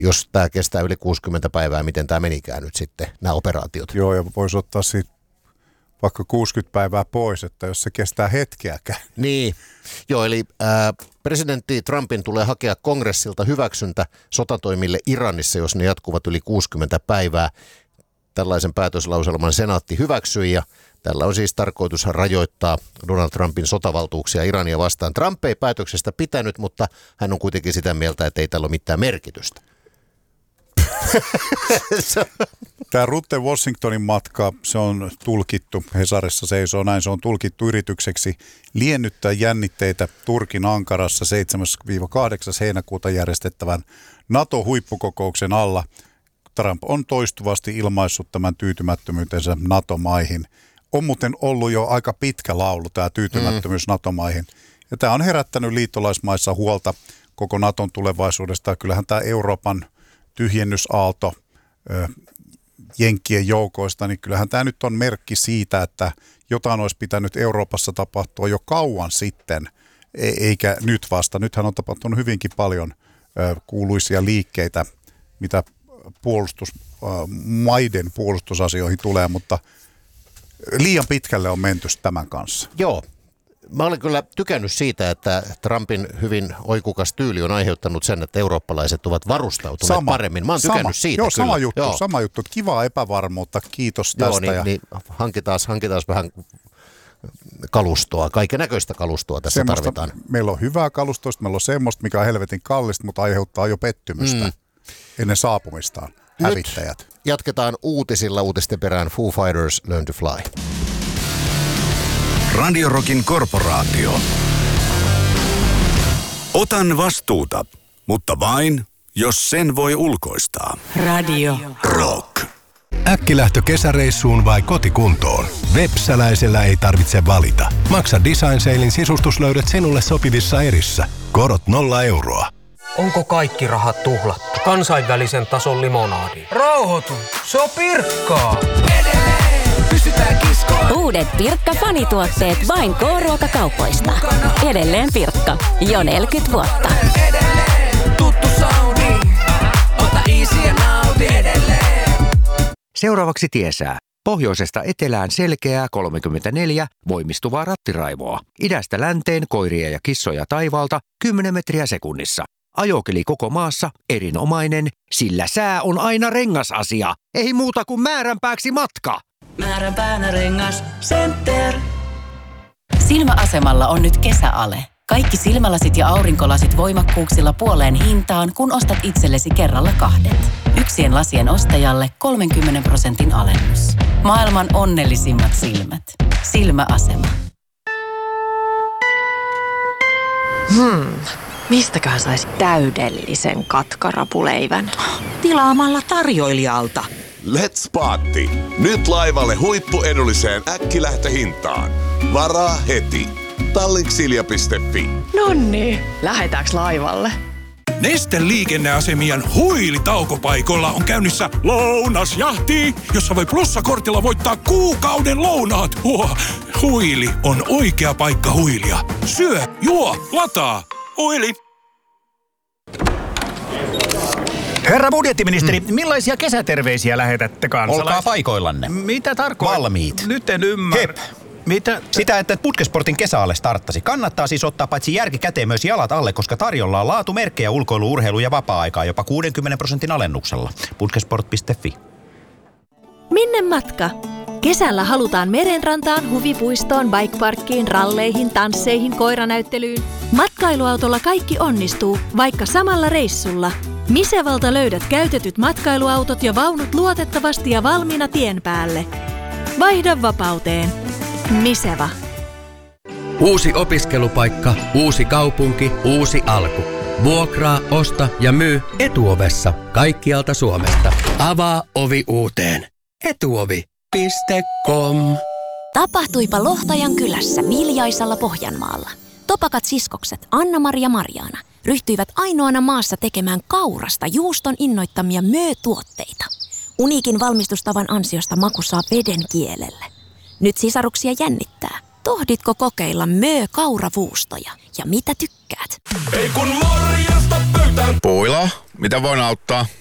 jos tämä kestää yli 60 päivää, miten tämä menikään nyt sitten, nämä operaatiot. Joo, ja voisi ottaa siitä vaikka 60 päivää pois, että jos se kestää hetkeäkään. Niin, joo, eli presidentti Trumpin tulee hakea kongressilta hyväksyntä sotatoimille Iranissa, jos ne jatkuvat yli 60 päivää. Tällaisen päätöslauselman senaatti hyväksyi ja tällä on siis tarkoitus rajoittaa Donald Trumpin sotavaltuuksia Irania vastaan. Trump ei päätöksestä pitänyt, mutta hän on kuitenkin sitä mieltä, että ei tällä ole mitään merkitystä. Tämä Rutte Washingtonin matka, se on tulkittu, Hesarissa seisoo näin, se on tulkittu yritykseksi liennyttää jännitteitä Turkin Ankarassa 7-8. heinäkuuta järjestettävän NATO-huippukokouksen alla. Trump on toistuvasti ilmaissut tämän tyytymättömyytensä NATO-maihin. On muuten ollut jo aika pitkä laulu tämä tyytymättömyys NATO-maihin. Ja tämä on herättänyt liittolaismaissa huolta koko NATOn tulevaisuudesta. Kyllähän tämä Euroopan tyhjennysaalto jenkkien joukoista, niin kyllähän tämä nyt on merkki siitä, että jotain olisi pitänyt Euroopassa tapahtua jo kauan sitten, eikä nyt vasta. Nythän on tapahtunut hyvinkin paljon kuuluisia liikkeitä, mitä maiden puolustusasioihin tulee, mutta liian pitkälle on menty tämän kanssa. Joo. Mä olen kyllä tykännyt siitä, että Trumpin hyvin oikukas tyyli on aiheuttanut sen, että eurooppalaiset ovat varustautuneet paremmin. Mä oon tykännyt siitä. Joo, sama juttu. Kivaa epävarmuutta. Kiitos tästä. Joo, niin hankitaan vähän kalustoa. Kaiken näköistä kalustoa tässä tarvitaan. Meillä on hyvää kalustoa, meillä on semmoista, mikä on helvetin kallista, mutta aiheuttaa jo pettymystä ennen saapumistaan. Hävittäjät. Nyt jatketaan uutisilla. Uutisten perään Foo Fighters Learn to Fly. Radio Rockin korporaatio. Otan vastuuta, mutta vain, jos sen voi ulkoistaa. Radio Rock. Äkkilähtö kesäreissuun vai kotikuntoon? Vepsäläisellä ei tarvitse valita. Maksa Design Salein sisustuslöydöt sinulle sopivissa erissä. Korot 0 euroa. Onko kaikki rahat tuhlattu? Kansainvälisen tason limonadi. Rauhoitu, se on Pirkkaa. Uudet Pirkka-fanituotteet vain K-ruokakaupoista. Edelleen Pirkka. Jo 40 vuotta. Tuttu sauni. Ota easy ja nauti edelleen. Seuraavaksi tiesää. Pohjoisesta etelään selkeää 34, voimistuvaa rattiraivoa. Idästä länteen koiria ja kissoja taivaalta 10 metriä sekunnissa. Ajokeli koko maassa erinomainen, sillä sää on aina rengasasia. Ei muuta kuin määränpääksi matka. Määränpäänä rengas Center. Silmäasemalla on nyt kesäale. Kaikki silmälasit ja aurinkolasit voimakkuuksilla puoleen hintaan, kun ostat itsellesi kerralla 2. Yksien lasien ostajalle 30% alennus. Maailman onnellisimmat silmät. Silmäasema. Mistäköhän saisi täydellisen katkarapuleivän? Tilaamalla tarjoilijalta. Let's Party! Nyt laivalle huippuedulliseen äkkilähtöhintaan. Varaa heti. Tallinksilja.fi. Nonni, lähetäänkö laivalle? Neste liikenneasemien huilitaukopaikoilla on käynnissä lounasjahti, jossa voi plussakortilla voittaa kuukauden lounaat. Huili on oikea paikka huilia. Syö, juo, lataa. Huili. Herra budjettiministeri, millaisia kesäterveisiä lähetätte kansalaisille? Olkaa paikoillanne. Mitä tarkoittaa? Valmiit. Nyt en ymmärrä. Hep. Mitä? Sitä, että Putkesportin kesäalle starttasi. Kannattaa siis ottaa paitsi järki käteen myös jalat alle, koska tarjolla on laatumerkkejä ulkoilu, urheilu ja vapaa-aikaa jopa 60% alennuksella. Putkesport.fi. Minne matka? Kesällä halutaan merenrantaan, huvipuistoon, bikeparkkiin, ralleihin, tansseihin, koiranäyttelyyn. Matkailuautolla kaikki onnistuu, vaikka samalla reissulla. Misevalta löydät käytetyt matkailuautot ja vaunut luotettavasti ja valmiina tien päälle. Vaihda vapauteen. Miseva. Uusi opiskelupaikka, uusi kaupunki, uusi alku. Vuokraa, osta ja myy Etuovessa kaikkialta Suomesta. Avaa ovi uuteen. Etuovi.com. Tapahtuipa Lohtajan kylässä Viljaisalla Pohjanmaalla. Topakat siskokset Anna-Maria Marjaana ryhtyivät ainoana maassa tekemään kaurasta juuston innoittamia möötuotteita. Uniikin valmistustavan ansiosta maku saa veden kielelle. Nyt sisaruksia jännittää. Tohditko kokeilla kauravuustoja? Ja mitä tykkäät? Ei kun morjesta pöytään. Puila, mitä voin auttaa?